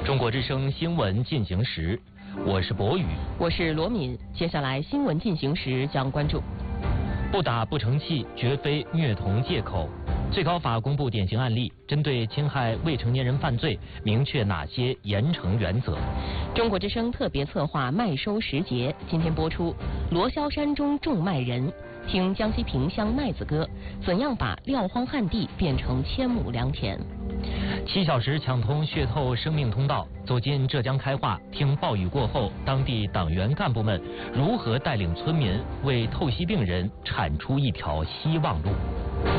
中国之声新闻进行时，我是博宇， 我是罗敏。接下来新闻进行时将关注： 不打不成器，绝非虐童借口。最高法公布典型案例，针对侵害未成年人犯罪，明确哪些严惩原则。 中国之声特别策划麦收时节，今天播出罗霄山中种麦人，听江西萍乡麦子歌，怎样把撂荒旱地变成千亩良田。 7小时抢通血透生命通道，走进浙江开化，听暴雨过后当地党员干部们如何带领村民为透析病人铲出一条希望路。